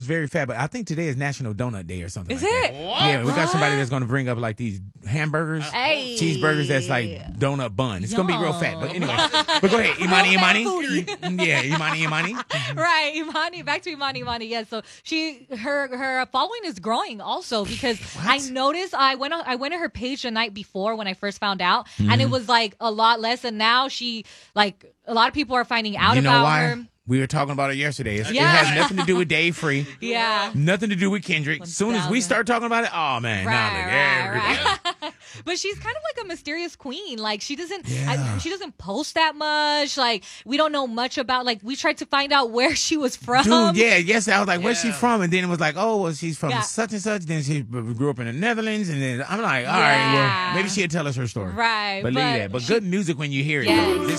very fat, but I think today is National Donut Day or something. Is like it? That. Yeah, we got somebody that's going to bring up like these hamburgers, Hey. cheeseburgers that's like donut bun. It's going to be real fat. But anyway, but go ahead, Imani. Yeah, Imani. Right, Imani. Back to Imani. Yeah, so her following is growing also because I noticed I went to her page the night before when I first found out, and it was like a lot less, and now she like a lot of people are finding out about her. We were talking about it yesterday. It has nothing to do with Dave Free. Yeah. Nothing to do with Kendrick. As soon as we start talking about it, oh, man. Right. But she's kind of like a mysterious queen. Like, she doesn't she doesn't post that much. Like, we don't know much about, like, we tried to find out where she was from. Dude, yes. I was like, where's she from? And then it was like, oh, well, she's from such and such. Then she grew up in the Netherlands. And then I'm like, all right, well, maybe she'll tell us her story. Right. Believe that. But good music when you hear it. Yes.